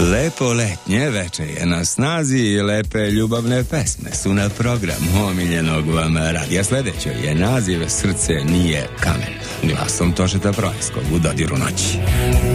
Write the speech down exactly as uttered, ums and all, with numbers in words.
Lepo letnje veče je na snazi i lepe ljubavne pesme su na programu omiljenog vam radija. Sljedeće je naziv Srce nije kamen, glasom Tošeta Projaskog u dodiru noći.